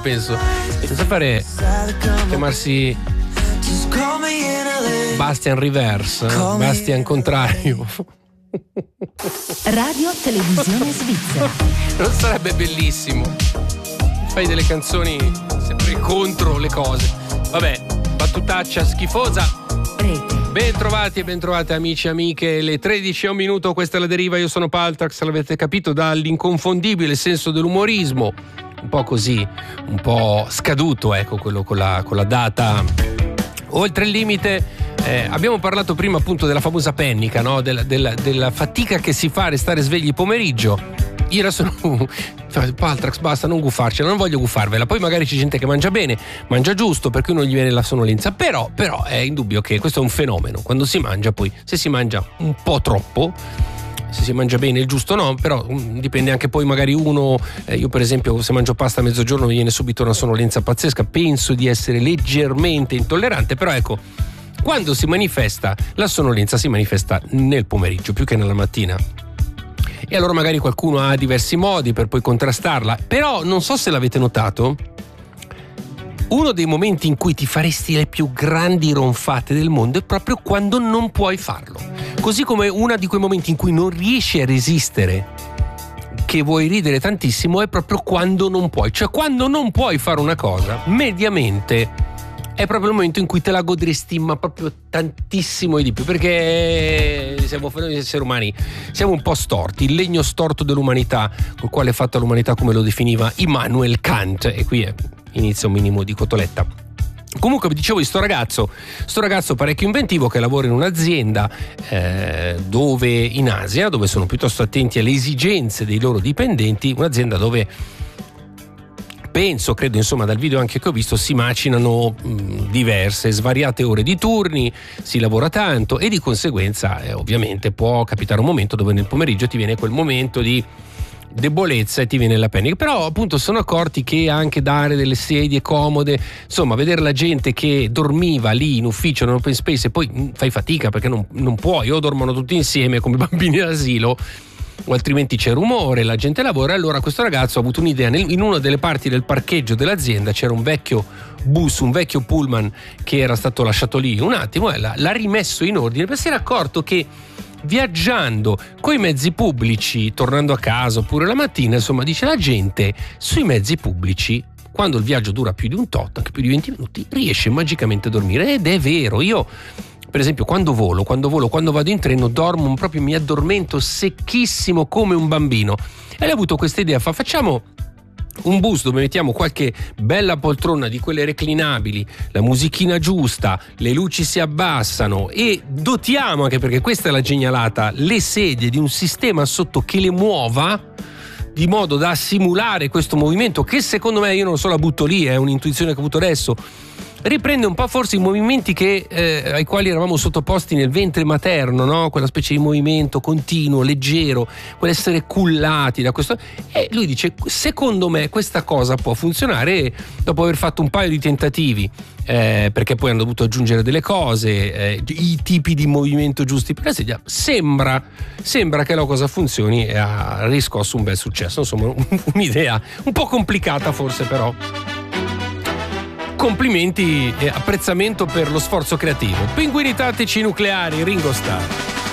penso. Senza fare, chiamarsi Bastian Reverse, Bastian contrario. Radio Televisione Svizzera. Non sarebbe bellissimo? Fai delle canzoni sempre contro le cose. Vabbè, battutaccia schifosa. Rete. Bentrovati e bentrovate amici e amiche, le 13:01, questa è La Deriva, io sono Paltrax, l'avete capito dall'inconfondibile senso dell'umorismo, un po' così, un po' scaduto, ecco, quello con la data oltre il limite. Abbiamo parlato prima appunto della famosa pennica, no? della fatica che si fa a restare svegli pomeriggio. Io adesso Paltrax, basta, non guffarcela, non voglio guffarvela. Poi magari c'è gente che mangia bene, mangia giusto, per cui non gli viene la sonnolenza. Però è indubbio che questo è un fenomeno. Quando si mangia, poi se si mangia un po' troppo, se si mangia bene il giusto no, però dipende anche poi magari uno, io per esempio se mangio pasta a mezzogiorno mi viene subito una sonnolenza pazzesca, penso di essere leggermente intollerante, però ecco, quando si manifesta la sonnolenza si manifesta nel pomeriggio più che nella mattina. E allora magari qualcuno ha diversi modi per poi contrastarla, però non so se l'avete notato, uno dei momenti in cui ti faresti le più grandi ronfate del mondo è proprio quando non puoi farlo, così come uno di quei momenti in cui non riesci a resistere, che vuoi ridere tantissimo, è proprio quando non puoi, cioè quando non puoi fare una cosa, mediamente è proprio il momento in cui te la godresti ma proprio tantissimo e di più, perché siamo esseri umani, siamo un po' storti, il legno storto dell'umanità col quale è fatta l'umanità, come lo definiva Immanuel Kant, e qui inizia un minimo di cotoletta. Comunque vi dicevo di sto ragazzo parecchio inventivo che lavora in un'azienda dove in Asia, dove sono piuttosto attenti alle esigenze dei loro dipendenti, un'azienda dove credo insomma dal video anche che ho visto si macinano diverse, svariate ore di turni, si lavora tanto e di conseguenza ovviamente può capitare un momento dove nel pomeriggio ti viene quel momento di debolezza e ti viene la pennica. Però appunto sono accorti che anche dare delle sedie comode, insomma vedere la gente che dormiva lì in ufficio nell'open space e poi fai fatica perché non puoi, o dormono tutti insieme come bambini d'asilo o altrimenti c'è rumore, la gente lavora. Allora questo ragazzo ha avuto un'idea, in una delle parti del parcheggio dell'azienda c'era un vecchio bus, un vecchio pullman che era stato lasciato lì un attimo e l'ha rimesso in ordine, perché si era accorto che viaggiando coi mezzi pubblici, tornando a casa oppure la mattina, insomma dice la gente sui mezzi pubblici quando il viaggio dura più di un tot, anche più di 20 minuti, riesce magicamente a dormire. Ed è vero, io per esempio quando vado in treno dormo proprio, mi addormento secchissimo come un bambino. E lei ha avuto questa idea, facciamo un bus dove mettiamo qualche bella poltrona di quelle reclinabili, la musichina giusta, le luci si abbassano e dotiamo, anche perché questa è la genialata, le sedie di un sistema sotto che le muova di modo da simulare questo movimento che secondo me, io non so, la butto lì, è un'intuizione che ho avuto adesso, riprende un po' forse i movimenti ai quali eravamo sottoposti nel ventre materno, no? Quella specie di movimento continuo, leggero, quell'essere cullati da questo. E lui dice, secondo me questa cosa può funzionare. E dopo aver fatto un paio di tentativi, perché poi hanno dovuto aggiungere delle cose, i tipi di movimento giusti per la sedia, sembra che la cosa funzioni e ha riscosso un bel successo. Insomma, un'idea un po' complicata forse, però complimenti e apprezzamento per lo sforzo creativo. Pinguini tattici nucleari, Ringo Starr.